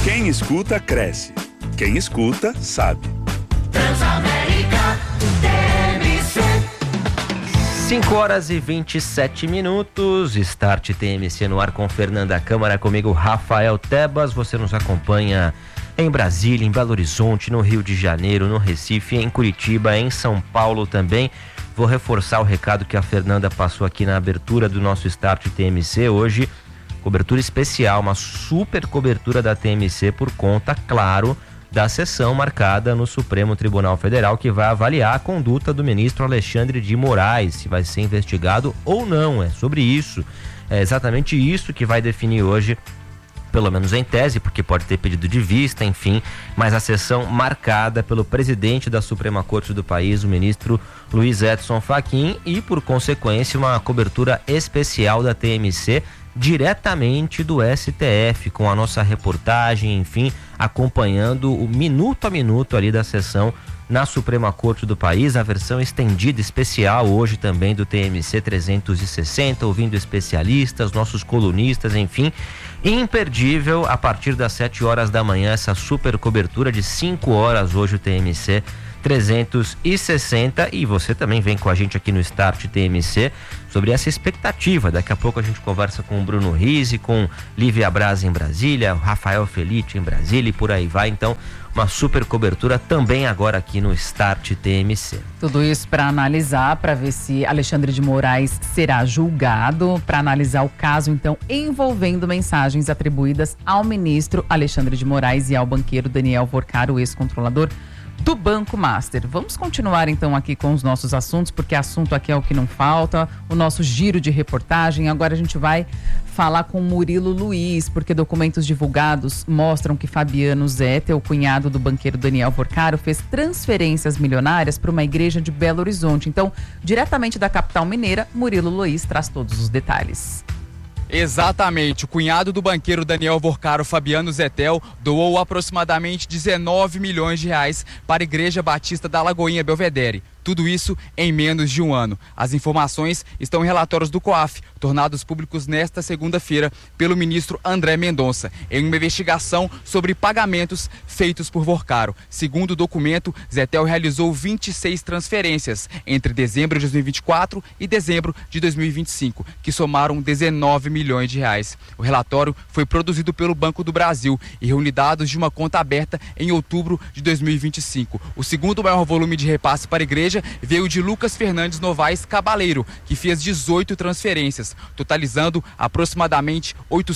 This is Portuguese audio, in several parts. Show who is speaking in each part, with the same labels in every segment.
Speaker 1: Quem escuta, cresce. Quem escuta, sabe.
Speaker 2: Transamérica TMC.
Speaker 3: 5h27. Start TMC no ar com Fernanda Câmara, comigo Rafael Tebas. Você nos acompanha em Brasília, em Belo Horizonte, no Rio de Janeiro, no Recife, em Curitiba, em São Paulo também. Vou reforçar o recado que a Fernanda passou aqui na abertura do nosso Start TMC hoje. Cobertura especial, uma super cobertura da TMC por conta, claro, da sessão marcada no Supremo Tribunal Federal, que vai avaliar a conduta do ministro Alexandre de Moraes, se vai ser investigado ou não. É sobre isso, é exatamente isso que vai definir hoje, pelo menos em tese, porque pode ter pedido de vista, enfim, mas a sessão marcada pelo presidente da Suprema Corte do país, o ministro Luiz Edson Fachin, e por consequência uma cobertura especial da TMC diretamente do STF, com a nossa reportagem, enfim, acompanhando o minuto a minuto ali da sessão na Suprema Corte do país, a versão estendida especial hoje também do TMC 360, ouvindo especialistas, nossos colunistas, enfim, imperdível a partir das 7 horas da manhã, essa super cobertura de 5 horas hoje o TMC 360, e você também vem com a gente aqui no Start TMC sobre essa expectativa. Daqui a pouco a gente conversa com o Bruno Rizzi, com Lívia Braz em Brasília, o Rafael Felice em Brasília e por aí vai. Então, uma super cobertura também agora aqui no Start TMC.
Speaker 4: Tudo isso para analisar, para ver se Alexandre de Moraes será julgado, para analisar o caso, então, envolvendo mensagens atribuídas ao ministro Alexandre de Moraes e ao banqueiro Daniel Vorcaro, o ex-controlador do Banco Master. Vamos continuar então aqui com os nossos assuntos, porque assunto aqui é o que não falta, o nosso giro de reportagem. Agora a gente vai falar com Murilo Luiz, porque documentos divulgados mostram que Fabiano Zete, o cunhado do banqueiro Daniel Vorcaro, fez transferências milionárias para uma igreja de Belo Horizonte. Então, diretamente da capital mineira, Murilo Luiz traz todos os detalhes.
Speaker 5: Exatamente, o cunhado do banqueiro Daniel Vorcaro, Fabiano Zetel, doou aproximadamente 19 milhões de reais para a Igreja Batista da Lagoinha Belvedere. Tudo isso em menos de um ano. As informações estão em relatórios do COAF, tornados públicos nesta segunda-feira pelo ministro André Mendonça, em uma investigação sobre pagamentos feitos por Vorcaro. Segundo o documento, Zetel realizou 26 transferências entre dezembro de 2024 e dezembro de 2025, que somaram 19 milhões de reais. O relatório foi produzido pelo Banco do Brasil e reúne dados de uma conta aberta em outubro de 2025. O segundo maior volume de repasse para a igreja veio de Lucas Fernandes Novaes Cabaleiro, que fez 18 transferências, totalizando aproximadamente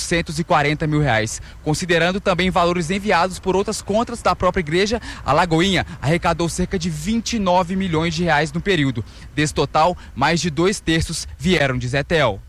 Speaker 5: 840 mil reais. Considerando também valores enviados por outras contas da própria igreja, a Lagoinha arrecadou cerca de 29 milhões de reais no período. Desse total, mais de 2/3 vieram de Zetel.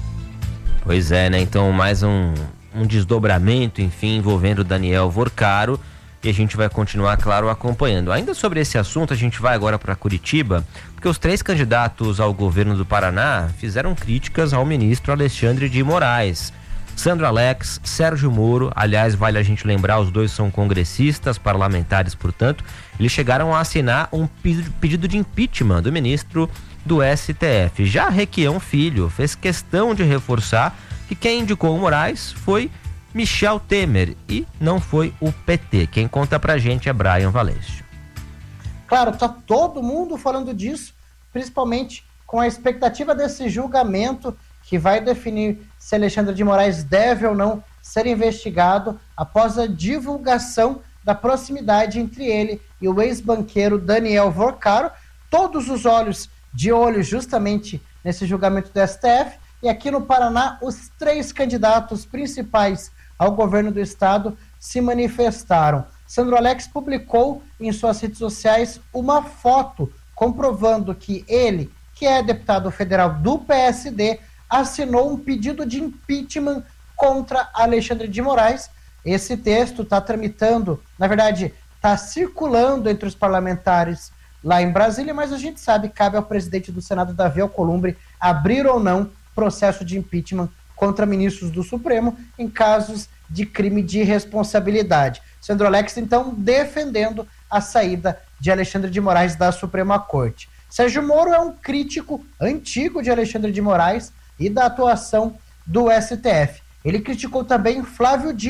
Speaker 3: Pois é, né? Então mais um desdobramento, enfim, envolvendo Daniel Vorcaro. E a gente vai continuar, claro, acompanhando. Ainda sobre esse assunto, a gente vai agora para Curitiba, porque os 3 candidatos ao governo do Paraná fizeram críticas ao ministro Alexandre de Moraes. Sandro Alex, Sérgio Moro, aliás, vale a gente lembrar, os dois são congressistas, parlamentares, portanto, eles chegaram a assinar um pedido de impeachment do ministro do STF. Já Requião Filho fez questão de reforçar que quem indicou o Moraes foi Michel Temer e não foi o PT. Quem conta pra gente é Brian Valêncio.
Speaker 6: Claro, tá todo mundo falando disso, principalmente com a expectativa desse julgamento que vai definir se Alexandre de Moraes deve ou não ser investigado após a divulgação da proximidade entre ele e o ex-banqueiro Daniel Vorcaro. Todos os olhos de olho justamente nesse julgamento do STF, e aqui no Paraná os 3 candidatos principais ao governo do estado se manifestaram. Sandro Alex publicou em suas redes sociais uma foto comprovando que ele, que é deputado federal do PSD, assinou um pedido de impeachment contra Alexandre de Moraes. Esse texto está tramitando, na verdade, está circulando entre os parlamentares lá em Brasília, mas a gente sabe que cabe ao presidente do Senado, Davi Alcolumbre, abrir ou não processo de impeachment contra ministros do Supremo em casos de crime de responsabilidade. Sandro Alex, então, defendendo a saída de Alexandre de Moraes da Suprema Corte. Sérgio Moro é um crítico antigo de Alexandre de Moraes e da atuação do STF. Ele criticou também Flávio Dino,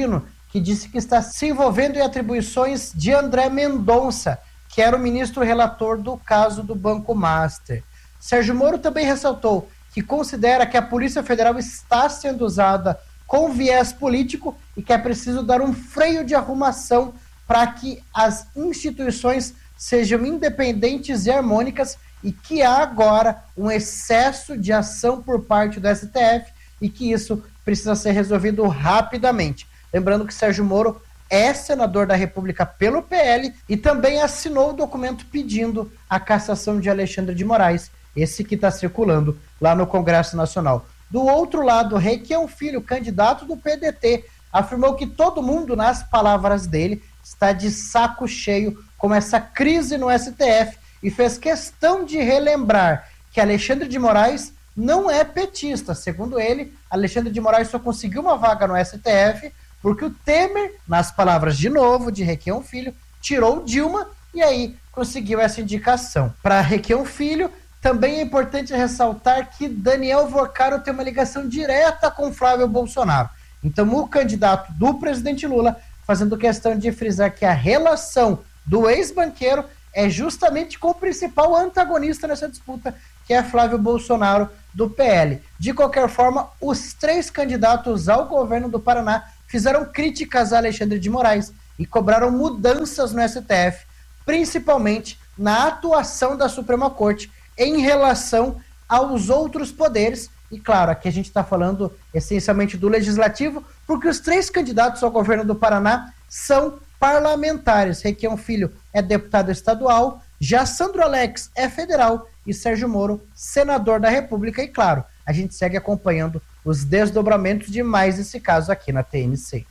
Speaker 6: que disse que está se envolvendo em atribuições de André Mendonça, que era o ministro relator do caso do Banco Master. Sérgio Moro também ressaltou que considera que a Polícia Federal está sendo usada com viés político e que é preciso dar um freio de arrumação para que as instituições sejam independentes e harmônicas e que há agora um excesso de ação por parte do STF e que isso precisa ser resolvido rapidamente. Lembrando que Sérgio Moro é senador da República pelo PL e também assinou o documento pedindo a cassação de Alexandre de Moraes, esse que está circulando lá no Congresso Nacional. Do outro lado, Requião Filho, candidato do PDT, afirmou que todo mundo, nas palavras dele, está de saco cheio com essa crise no STF e fez questão de relembrar que Alexandre de Moraes não é petista. Segundo ele, Alexandre de Moraes só conseguiu uma vaga no STF porque o Temer, nas palavras de novo de Requião Filho, tirou Dilma e aí conseguiu essa indicação. Para Requião Filho, também é importante ressaltar que Daniel Vorcaro tem uma ligação direta com Flávio Bolsonaro. Então, o candidato do presidente Lula fazendo questão de frisar que a relação do ex-banqueiro é justamente com o principal antagonista nessa disputa, que é Flávio Bolsonaro, do PL. De qualquer forma, os 3 candidatos ao governo do Paraná fizeram críticas a Alexandre de Moraes e cobraram mudanças no STF, principalmente na atuação da Suprema Corte em relação aos outros poderes. E claro, aqui a gente está falando essencialmente do Legislativo, porque os 3 candidatos ao governo do Paraná são parlamentares. Requião Filho é deputado estadual, já Sandro Alex é federal e Sérgio Moro, senador da República. E claro, a gente segue acompanhando os desdobramentos de mais esse caso aqui na TNC.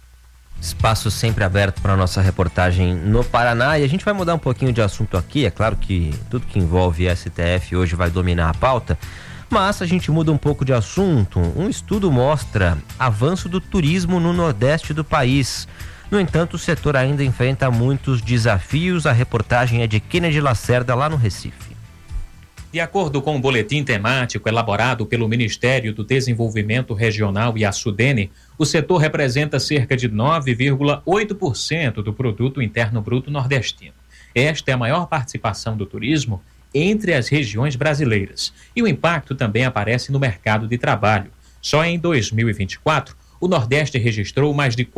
Speaker 3: Espaço sempre aberto para nossa reportagem no Paraná, e a gente vai mudar um pouquinho de assunto aqui. É claro que tudo que envolve STF hoje vai dominar a pauta, mas a gente muda um pouco de assunto. Um estudo mostra avanço do turismo no Nordeste do país. No entanto, o setor ainda enfrenta muitos desafios. A reportagem é de Kennedy Lacerda, lá no Recife.
Speaker 7: De acordo com um boletim temático elaborado pelo Ministério do Desenvolvimento Regional e a Sudene, o setor representa cerca de 9,8% do Produto Interno Bruto nordestino. Esta é a maior participação do turismo entre as regiões brasileiras. E o impacto também aparece no mercado de trabalho. Só em 2024, o Nordeste registrou mais de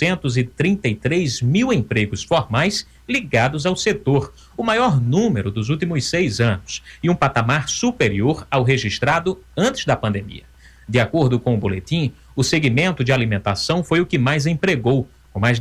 Speaker 7: 433 mil empregos formais ligados ao setor, o maior número dos últimos 6 anos, e um patamar superior ao registrado antes da pandemia. De acordo com o boletim, o segmento de alimentação foi o que mais empregou, com mais de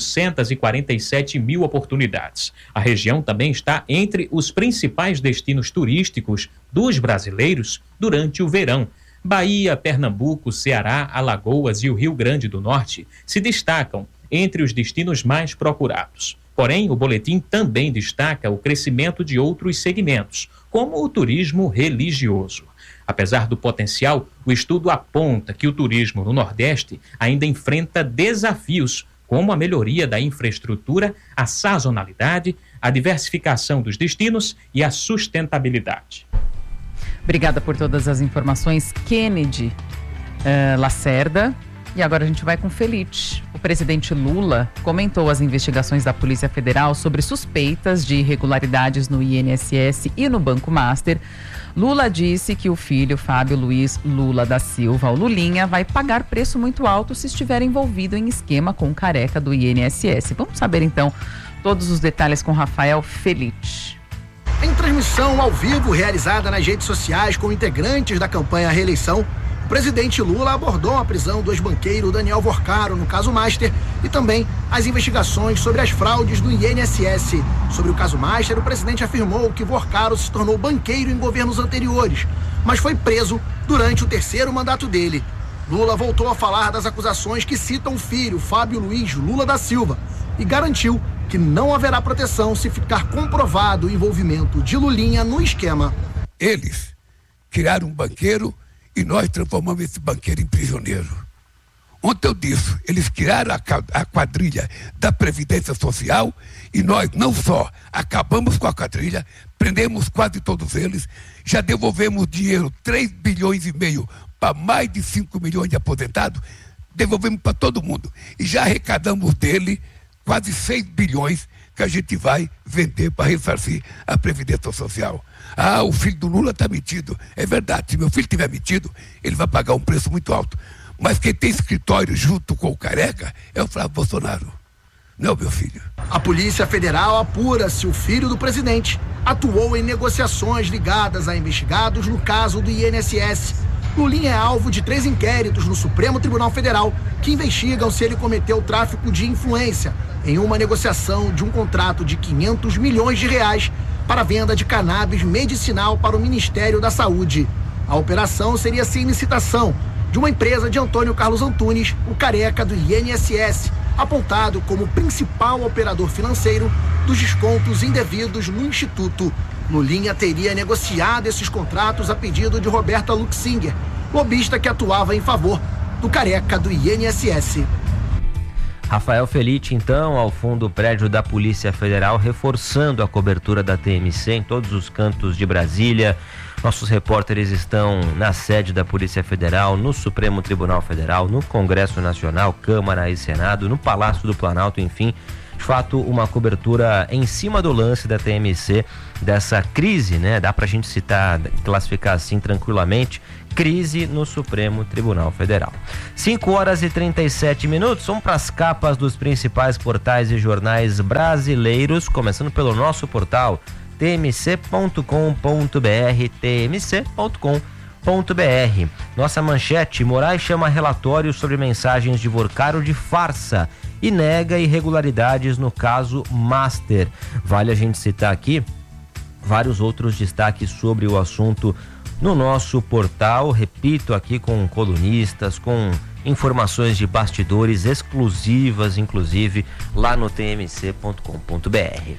Speaker 7: 447 mil oportunidades. A região também está entre os principais destinos turísticos dos brasileiros durante o verão. Bahia, Pernambuco, Ceará, Alagoas e o Rio Grande do Norte se destacam entre os destinos mais procurados. Porém, o boletim também destaca o crescimento de outros segmentos, como o turismo religioso. Apesar do potencial, o estudo aponta que o turismo no Nordeste ainda enfrenta desafios, como a melhoria da infraestrutura, a sazonalidade, a diversificação dos destinos e a sustentabilidade.
Speaker 4: Obrigada por todas as informações, Kennedy Lacerda. E agora a gente vai com Felite. O presidente Lula comentou as investigações da Polícia Federal sobre suspeitas de irregularidades no INSS e no Banco Master. Lula disse que o filho, Fábio Luiz Lula da Silva, o Lulinha, vai pagar preço muito alto se estiver envolvido em esquema com careca do INSS. Vamos saber então todos os detalhes com Rafael Felite.
Speaker 8: Em transmissão ao vivo realizada nas redes sociais com integrantes da campanha à reeleição, o presidente Lula abordou a prisão do ex-banqueiro Daniel Vorcaro no caso Master e também as investigações sobre as fraudes do INSS. Sobre o caso Master, o presidente afirmou que Vorcaro se tornou banqueiro em governos anteriores, mas foi preso durante o 3º mandato dele. Lula voltou a falar das acusações que citam o filho, Fábio Luiz Lula da Silva, e garantiu que não haverá proteção se ficar comprovado o envolvimento de Lulinha no esquema.
Speaker 9: Eles criaram um banqueiro e nós transformamos esse banqueiro em prisioneiro. Ontem eu disse, eles criaram a quadrilha da Previdência Social e nós não só acabamos com a quadrilha, prendemos quase todos eles, já devolvemos dinheiro, 3,5 bilhões para mais de 5 milhões de aposentados, devolvemos para todo mundo. E já arrecadamos dele quase 6 bilhões que a gente vai vender para ressarcir a Previdência Social. Ah, o filho do Lula está metido. É verdade, se meu filho estiver metido, ele vai pagar um preço muito alto. Mas quem tem escritório junto com o Careca é o Flávio Bolsonaro. Não, meu filho.
Speaker 8: A Polícia Federal apura se o filho do presidente atuou em negociações ligadas a investigados no caso do INSS. Lulinha é alvo de 3 inquéritos no Supremo Tribunal Federal que investigam se ele cometeu tráfico de influência em uma negociação de um contrato de 500 milhões de reais para a venda de cannabis medicinal para o Ministério da Saúde. A operação seria sem licitação de uma empresa de Antônio Carlos Antunes, o Careca do INSS, apontado como principal operador financeiro dos descontos indevidos no Instituto. Lulinha teria negociado esses contratos a pedido de Roberta Luxinger, lobista que atuava em favor do Careca do INSS.
Speaker 3: Rafael Felite, então, ao fundo do prédio da Polícia Federal, reforçando a cobertura da TMC em todos os cantos de Brasília. Nossos repórteres estão na sede da Polícia Federal, no Supremo Tribunal Federal, no Congresso Nacional, Câmara e Senado, no Palácio do Planalto, enfim. De fato, uma cobertura em cima do lance da TMC, dessa crise, né? Dá pra gente citar, classificar assim tranquilamente, crise no Supremo Tribunal Federal. 5h37, vamos para as capas dos principais portais e jornais brasileiros, começando pelo nosso portal tmc.com.br, tmc.com.br. Nossa manchete: Moraes chama relatório sobre mensagens de Vorcaro de farsa e nega irregularidades no caso Master. Vale a gente citar aqui vários outros destaques sobre o assunto no nosso portal, repito, aqui com colunistas, com informações de bastidores exclusivas, inclusive lá no tmc.com.br.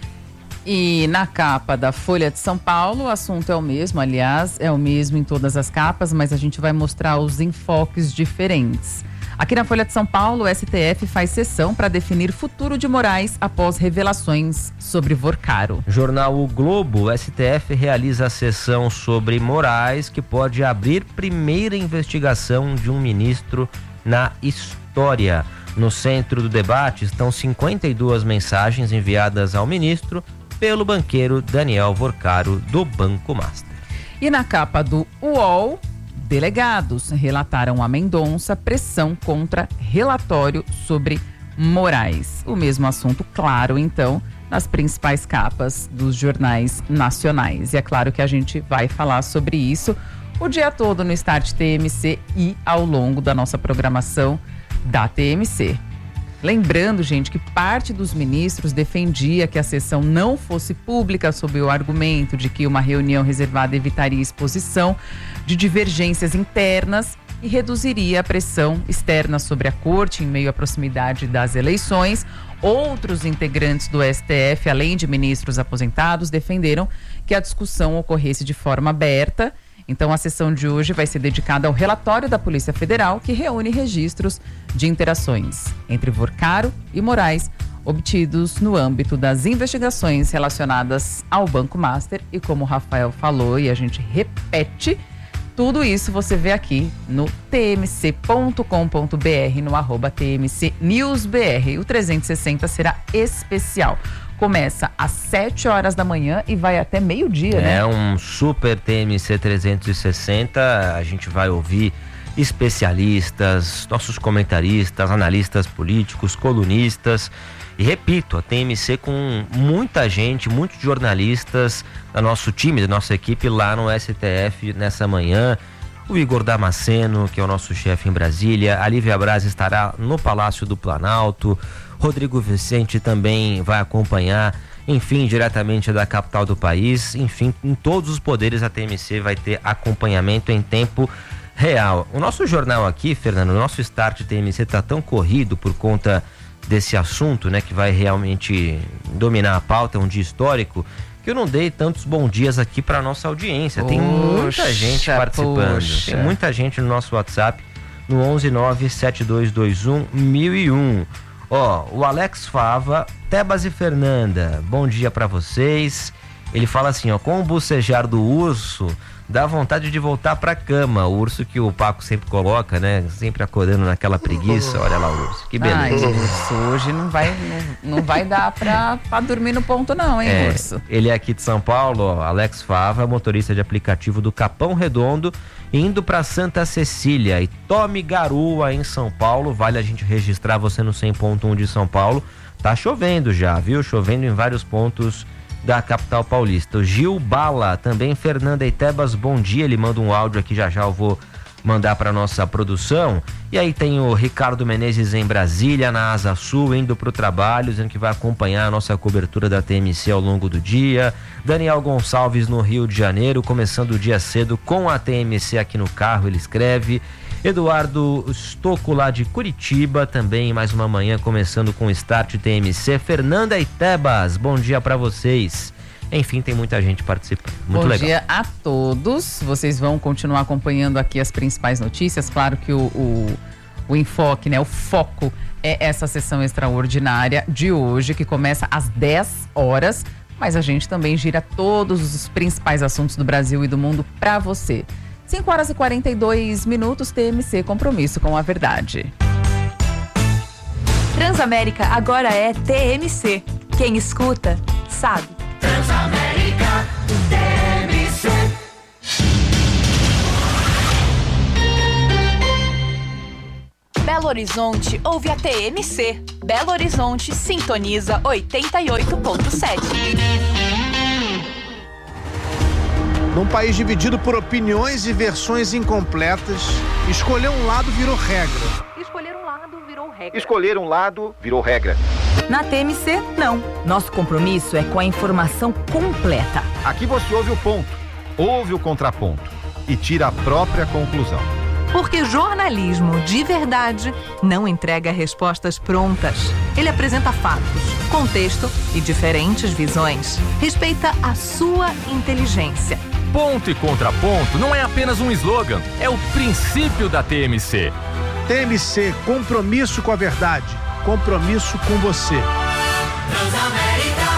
Speaker 4: E na capa da Folha de São Paulo, o assunto é o mesmo, aliás, é o mesmo em todas as capas, mas a gente vai mostrar os enfoques diferentes. Aqui na Folha de São Paulo, o STF faz sessão para definir futuro de Moraes após revelações sobre Vorcaro.
Speaker 3: Jornal O Globo, o STF realiza a sessão sobre Moraes, que pode abrir primeira investigação de um ministro na história. No centro do debate estão 52 mensagens enviadas ao ministro pelo banqueiro Daniel Vorcaro, do Banco Master.
Speaker 4: E na capa do UOL, delegados relataram a Mendonça pressão contra relatório sobre Moraes. O mesmo assunto, claro, então, nas principais capas dos jornais nacionais. E é claro que a gente vai falar sobre isso o dia todo no Start TMC e ao longo da nossa programação da TMC. Lembrando, gente, que parte dos ministros defendia que a sessão não fosse pública sob o argumento de que uma reunião reservada evitaria exposição de divergências internas e reduziria a pressão externa sobre a corte em meio à proximidade das eleições. Outros integrantes do STF, além de ministros aposentados, defenderam que a discussão ocorresse de forma aberta. Então, a sessão de hoje vai ser dedicada ao relatório da Polícia Federal, que reúne registros de interações entre Vorcaro e Moraes, obtidos no âmbito das investigações relacionadas ao Banco Master. E como o Rafael falou, e a gente repete, tudo isso você vê aqui no tmc.com.br, no @tmcnewsbr. O 360 será especial. Começa às 7 horas da manhã e vai até meio-dia, né?
Speaker 3: É um super TMC 360. A gente vai ouvir especialistas, nossos comentaristas, analistas políticos, colunistas. E repito, a TMC com muita gente, muitos jornalistas do nosso time, da nossa equipe lá no STF nessa manhã. O Igor Damasceno, que é o nosso chefe em Brasília. A Lívia Braz estará no Palácio do Planalto. Rodrigo Vicente também vai acompanhar, enfim, diretamente da capital do país. Enfim, em todos os poderes a TMC vai ter acompanhamento em tempo real. O nosso jornal aqui, Fernando, o nosso Start TMC está tão corrido por conta desse assunto, né, que vai realmente dominar a pauta, é um dia histórico, que eu não dei tantos bons dias aqui para nossa audiência. Tem muita gente participando. Tem muita gente no nosso WhatsApp, no 11972211001. Ó, o Alex Fava, Tebas e Fernanda, bom dia para vocês. Ele fala assim, ó, com o bucejar do urso, dá vontade de voltar pra cama. O urso que o Paco sempre coloca, né? Sempre acordando naquela preguiça. Olha lá o urso, que beleza.
Speaker 4: Ai, urso, hoje não vai dar pra dormir no ponto não, hein, urso?
Speaker 3: Ele é aqui de São Paulo, ó, Alex Fava, motorista de aplicativo do Capão Redondo, indo pra Santa Cecília. E tome garoa em São Paulo, vale a gente registrar você no 100.1 de São Paulo. Tá chovendo já, viu? Chovendo em vários pontos da capital paulista. O Gil Bala, também Fernanda e Tebas, bom dia. Ele manda um áudio aqui, já eu vou mandar para nossa produção. E aí tem o Ricardo Menezes em Brasília, na Asa Sul, indo pro trabalho, dizendo que vai acompanhar a nossa cobertura da TMC ao longo do dia. Daniel Gonçalves no Rio de Janeiro, começando o dia cedo com a TMC aqui no carro, ele escreve. Eduardo Stocco lá de Curitiba, também mais uma manhã começando com o Start TMC. Fernanda e Tebas, bom dia para vocês. Enfim, tem muita gente participando. Muito legal.
Speaker 4: Bom dia a todos. Vocês vão continuar acompanhando aqui as principais notícias. Claro que o enfoque, né, o foco é essa sessão extraordinária de hoje, que começa às 10 horas. Mas a gente também gira todos os principais assuntos do Brasil e do mundo para você. 5 horas e 42 minutos, TMC, compromisso com a verdade.
Speaker 10: Transamérica agora é TMC. Quem escuta, sabe.
Speaker 2: Transamérica, TMC.
Speaker 10: Belo Horizonte ouve a TMC. Belo Horizonte sintoniza 88.7.
Speaker 11: Num país dividido por opiniões e versões incompletas, escolher um lado virou regra.
Speaker 10: Escolher um lado virou regra.
Speaker 12: Escolher um lado virou regra.
Speaker 13: Na TMC, não. Nosso compromisso é com a informação completa.
Speaker 12: Aqui você ouve o ponto, ouve o contraponto e tira a própria conclusão.
Speaker 14: Porque jornalismo de verdade não entrega respostas prontas. Ele apresenta fatos, contexto e diferentes visões. Respeita a sua inteligência.
Speaker 15: Ponto e contraponto não é apenas um slogan, é o princípio da TMC.
Speaker 11: TMC, compromisso com a verdade, compromisso com você.
Speaker 2: Transamérica,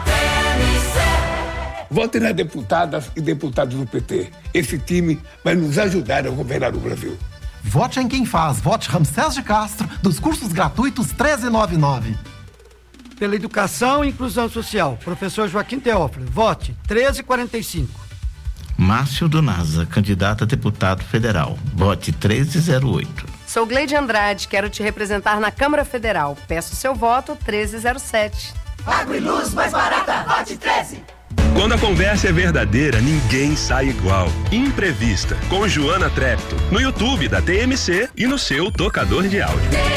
Speaker 2: TMC.
Speaker 9: Votem nas deputadas e deputados do PT. Esse time vai nos ajudar a governar o Brasil.
Speaker 16: Vote em quem faz. Vote Ramsés de Castro, dos cursos gratuitos 1399.
Speaker 17: Pela educação e inclusão social, professor Joaquim Teófilo. Vote 1345.
Speaker 18: Márcio Donaza, candidato a deputado federal. Vote 1308.
Speaker 19: Sou Gleide Andrade, quero te representar na Câmara Federal. Peço seu voto 1307.
Speaker 2: Água e luz mais barata, vote 13.
Speaker 1: Quando a conversa é verdadeira, ninguém sai igual. Imprevista, com Joana Trepto, no YouTube da TMC e no seu tocador de áudio.